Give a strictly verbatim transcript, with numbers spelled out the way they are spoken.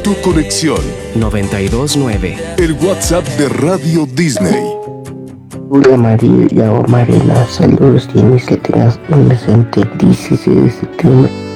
Tu conexión. noventa y dos nueve. El WhatsApp de Radio Disney. Hola María o Mariela, saludos, tienes que tengas un excelente dieciséis de septiembre.